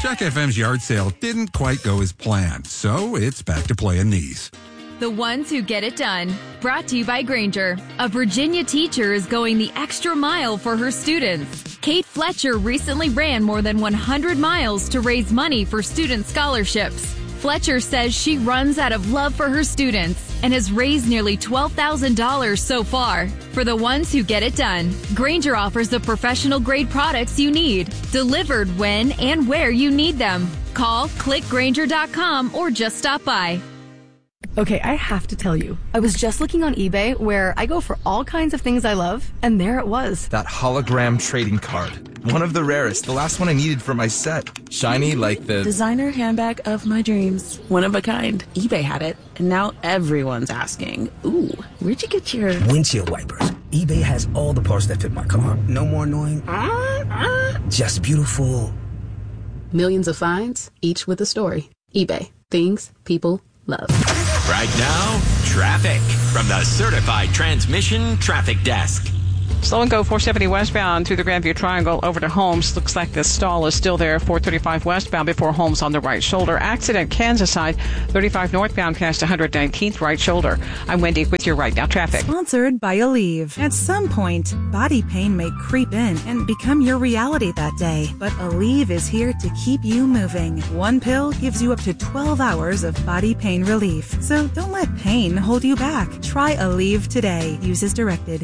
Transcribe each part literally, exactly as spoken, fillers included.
Check F M's yard sale didn't quite go as planned, so it's back to playing these. The ones who get it done. Brought to you by Granger. A Virginia teacher is going the extra mile for her students. Kate Fletcher recently ran more than one hundred miles to raise money for student scholarships. Fletcher says she runs out of love for her students and has raised nearly twelve thousand dollars so far. For the ones who get it done, Granger offers the professional-grade products you need, delivered when and where you need them. Call, click Granger dot com, or just stop by. Okay, I have to tell you, I was just looking on eBay where I go for all kinds of things I love, and there it was. That hologram trading card. One of the rarest, the last one I needed for my set. Shiny like the... designer handbag of my dreams. One of a kind. eBay had it, and now everyone's asking, ooh, where'd you get your... windshield wipers. eBay has all the parts that fit my car. No more annoying... just beautiful. Millions of finds, each with a story. eBay. Things people love. Right now, traffic from the Certified Transmission Traffic Desk. Slow and go four seventy westbound through the Grandview Triangle over to Holmes. Looks like the stall is still there. four thirty-five westbound before Holmes on the right shoulder. Accident Kansas side. thirty-five northbound past one hundred nineteenth right shoulder. I'm Wendy with your Right Now traffic. Sponsored by Aleve. At some point, body pain may creep in and become your reality that day. But Aleve is here to keep you moving. One pill gives you up to twelve hours of body pain relief. So don't let pain hold you back. Try Aleve today. Use as directed.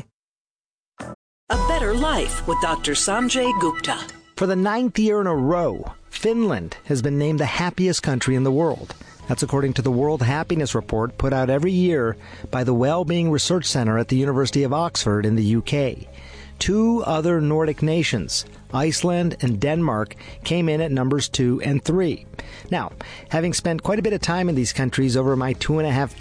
A better life with Doctor Sanjay Gupta. For the ninth year in a row, Finland has been named the happiest country in the world. That's according to the World Happiness Report put out every year by the Wellbeing Research Center at the University of Oxford in the U K. Two other Nordic nations, Iceland and Denmark, came in at numbers two and three. Now, having spent quite a bit of time in these countries over my two and a half